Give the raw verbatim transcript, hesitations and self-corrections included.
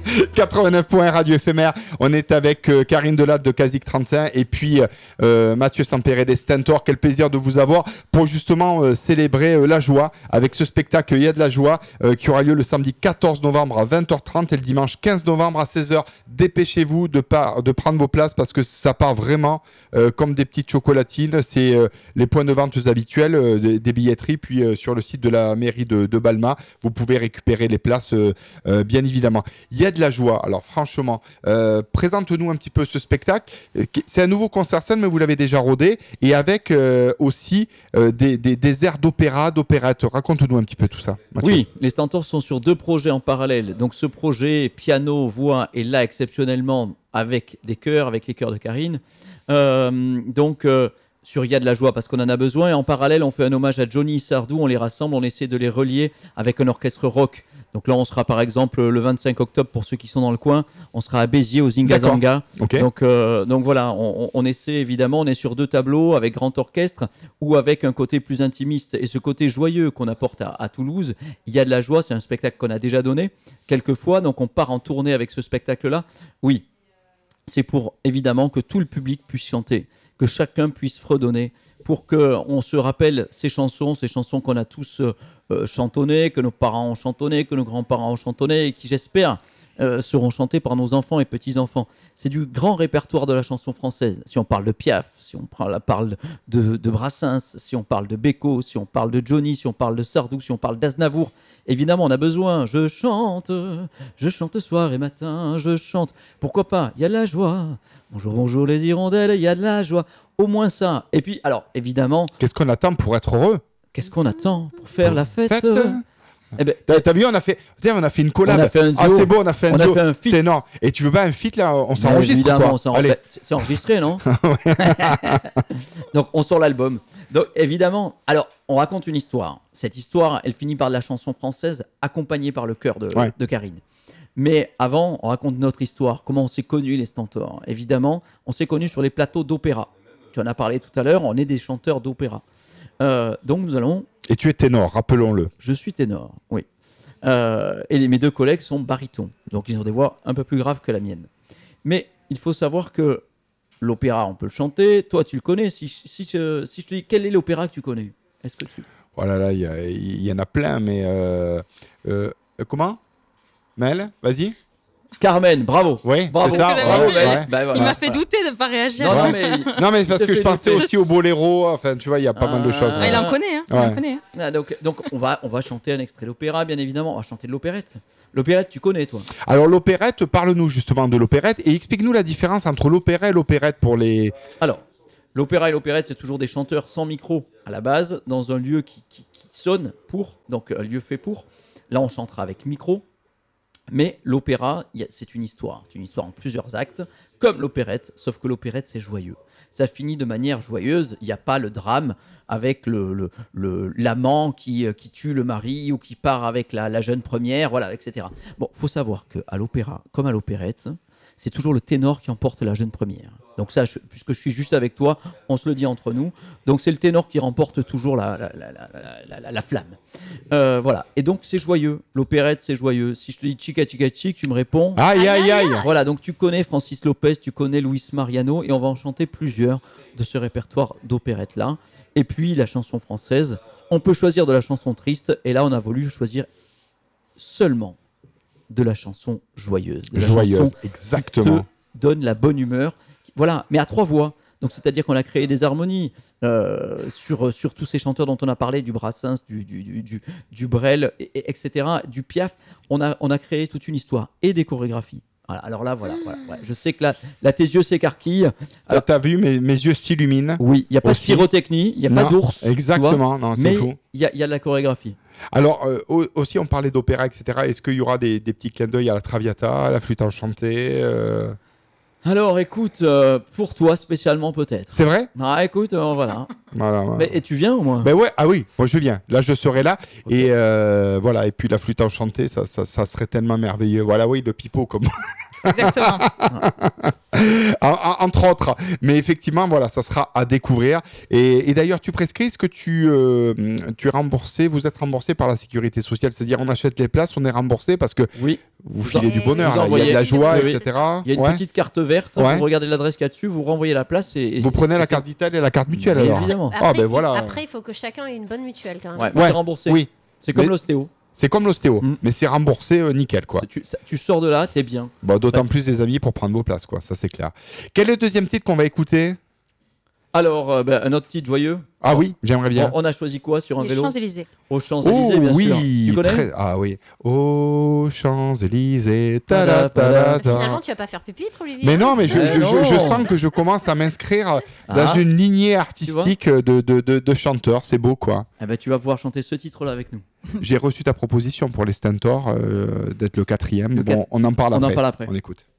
quatre-vingt-neuf points Radio Éphémère. On est avec euh, Karine Delatte de Casic trente-cinq et puis euh, Mathieu Sampere des Stentor. Quel plaisir de vous avoir pour justement euh, célébrer euh, la joie avec ce spectacle Il y a de la joie euh, qui aura lieu le samedi quatorze novembre à vingt heures trente et le dimanche quinze novembre à seize heures. Dépêchez-vous de, par, de prendre vos places parce que ça part vraiment euh, comme des petites chocolatines. C'est euh, les points de vente habituels euh, des, des billetteries. Puis euh, sur le site de la mairie de, de Balma, vous pouvez récupérer les places euh, euh, bien évidemment. Il y a de la joie. Alors franchement, euh, présente-nous un petit peu ce spectacle. C'est un nouveau concert scène, mais vous l'avez déjà rodé. Et avec euh, aussi euh, des, des, des airs d'opéra, d'opérette. Raconte-nous un petit peu tout ça, Mathieu. Oui, les Stentors sont sur deux projets en parallèle. Donc ce projet piano, voix, et là exceptionnellement avec des chœurs, avec les chœurs de Karine. Euh, donc... Euh, sur Il y a de la joie parce qu'on en a besoin et en parallèle on fait un hommage à Johnny et Sardou, on les rassemble, on essaie de les relier avec un orchestre rock. Donc là on sera par exemple le vingt-cinq octobre pour ceux qui sont dans le coin, on sera à Béziers au Zingazanga. Okay. Donc, euh, donc voilà, on, on essaie évidemment, on est sur deux tableaux avec grand orchestre ou avec un côté plus intimiste et ce côté joyeux qu'on apporte à, à Toulouse. Il y a de la joie, c'est un spectacle qu'on a déjà donné quelques fois, donc on part en tournée avec ce spectacle-là. Oui, c'est pour évidemment que tout le public puisse chanter, que chacun puisse fredonner, pour qu'on se rappelle ces chansons, ces chansons qu'on a tous euh, chantonnées, que nos parents ont chantonnées, que nos grands-parents ont chantonnées, et qui, j'espère, euh, seront chantées par nos enfants et petits-enfants. C'est du grand répertoire de la chanson française. Si on parle de Piaf, si on parle de, de Brassens, si on parle de Beko, si on parle de Johnny, si on parle de Sardou, si on parle d'Aznavour, évidemment, on a besoin. Je chante, je chante soir et matin, je chante. Pourquoi pas ? Il y a de la joie. Bonjour, bonjour les hirondelles, il y a de la joie. Au moins ça. Et puis, alors, évidemment... Qu'est-ce qu'on attend pour être heureux ? Qu'est-ce qu'on attend pour faire la fête, fête eh ben, t'as, t'as vu, on a fait, on a fait une collab. On a fait un duo. Ah, c'est beau, on a fait un on duo. A fait un feat. C'est énorme. Et tu veux pas un feat là ? On s'enregistre évidemment, quoi ? on s'enregistre. Allez. C'est, c'est enregistré, non ? Donc, on sort l'album. Donc, évidemment, alors, on raconte une histoire. Cette histoire, elle finit par de la chanson française, accompagnée par le chœur de, ouais. de Karine. Mais avant, on raconte notre histoire, comment on s'est connus les Stentors. Évidemment, on s'est connus sur les plateaux d'opéra. Tu en as parlé tout à l'heure, on est des chanteurs d'opéra. Euh, donc, nous allons... Et tu es ténor, rappelons-le. Je suis ténor, oui. Euh, et les, mes deux collègues sont barytons, donc ils ont des voix un peu plus graves que la mienne. Mais il faut savoir que l'opéra, on peut le chanter. Toi, tu le connais. Si, si, si, si je te dis quel est l'opéra que tu connais, est-ce que tu... Oh là là, il y, y en a plein, mais... Euh, euh, comment ? Mel, vas-y. Carmen, bravo. Oui, bravo. c'est ça. Bravo, ouais, ouais. Bah, voilà. Il m'a fait douter de ne pas réagir. Non, ouais. non, mais, non, mais parce que je pensais aussi au boléro. Enfin, tu vois, il y a pas ah, mal de choses. Ah, il en connaît. Hein. Ouais. Il en connaît hein. Ah, donc, donc on, va, on va chanter un extrait d'opéra, bien évidemment. On va chanter de l'opérette. L'opérette, tu connais, toi ? Alors, l'opérette, parle-nous justement de l'opérette et explique-nous la différence entre l'opéra et l'opérette pour les... Alors, l'opéra et l'opérette, c'est toujours des chanteurs sans micro à la base, dans un lieu qui, qui, qui sonne pour, donc un lieu fait pour. Là, on chantera avec micro. Mais l'opéra, c'est une histoire. C'est une histoire en plusieurs actes, comme l'opérette, sauf que l'opérette, c'est joyeux. Ça finit de manière joyeuse. Il n'y a pas le drame avec le, le, le, l'amant qui, qui tue le mari ou qui part avec la, la jeune première, voilà, et cetera. Bon, il faut savoir qu'à l'opéra, comme à l'opérette, c'est toujours le ténor qui emporte la jeune première. Donc ça, je, puisque je suis juste avec toi, on se le dit entre nous. Donc c'est le ténor qui remporte toujours la, la, la, la, la, la, la flamme. Euh, voilà. Et donc c'est joyeux. L'opérette, c'est joyeux. Si je te dis chica chica chic, tu me réponds. Aïe aïe aïe. Voilà. Donc tu connais Francis Lopez, tu connais Luis Mariano, et on va en chanter plusieurs de ce répertoire d'opérette là. Et puis la chanson française. On peut choisir de la chanson triste, et là on a voulu choisir seulement de la chanson joyeuse. De la joyeuse, chanson exactement. Qui te donne la bonne humeur. Voilà, mais à trois voix. Donc, c'est-à-dire qu'on a créé des harmonies euh, sur, sur tous ces chanteurs dont on a parlé, du Brassens, du, du, du, du, du Brel, et, et, etc., du Piaf. On a, on a créé toute une histoire et des chorégraphies. Voilà, alors là, voilà. voilà ouais. Je sais que là, là, tes yeux s'écarquillent. Alors, t'as vu, mes, mes yeux s'illuminent. Oui, il n'y a pas aussi. de pyrotechnie, il n'y a non, pas d'ours. Exactement, non, c'est mais fou. Il y, y a de la chorégraphie. Alors, euh, aussi, on parlait d'opéra, et cetera. Est-ce qu'il y aura des, des petits clins d'œil à la Traviata, à la flûte enchantée euh... Alors, écoute, euh, pour toi spécialement peut-être. C'est vrai ? Ah, écoute, euh, voilà. voilà, voilà. Mais, et tu viens au moins ? Ben ouais, ah oui, moi je viens. Là, je serai là. Okay. Et euh, voilà, et puis la flûte enchantée, ça, ça, ça serait tellement merveilleux. Voilà, oui, le pipeau comme. Exactement. en- en- entre autres. Mais effectivement, voilà, ça sera à découvrir. Et, et d'ailleurs, tu prescris, est-ce que tu, euh, tu es remboursé, vous êtes remboursé par la sécurité sociale? C'est-à-dire, on achète les places, on est remboursé parce que Oui, vous Vous filez en- du bonheur, vous là. Il y a de envoyez- la joie, Oui, oui. et cetera. il y a une Ouais. petite carte verte, Ouais. vous regardez l'adresse qu'il y a dessus, vous renvoyez la place et... et Vous prenez c'est- la c'est- carte vitale et la carte mutuelle, Bien alors. évidemment. Ah, ben il- voilà. Après, il faut que chacun ait une bonne mutuelle quand même. Ouais, Ouais. c'est remboursé. Oui, C'est comme Mais- l'ostéo. c'est comme l'ostéo, Mm. mais c'est remboursé euh, nickel, quoi. C'est- Tu, ça- tu sors de là, t'es bien. Bon, d'autant plus les amis pour prendre vos places, quoi. Ça, c'est clair. Quel est le deuxième titre qu'on va écouter? Alors, euh, ben, un autre titre joyeux. Ah oui, j'aimerais bien. On, on a choisi quoi sur un Les vélo Champs-Élysées. Aux Champs-Élysées, Oh bien oui, sûr. Tu connais très- ah oui. Aux Champs-Élysées. ta-da, ta-da, ta. Finalement, tu vas pas faire pupitre, Olivier. Mais non, mais je, Eh je- je- non. je sens que je commence à m'inscrire dans Ah. une lignée artistique de, de, de, de chanteurs. C'est beau, quoi. Eh ben, tu vas pouvoir chanter ce titre-là avec nous. J'ai reçu ta proposition pour les Stentors euh, d'être le quatrième. Le Bon, on en parle On en après. parle après. On écoute.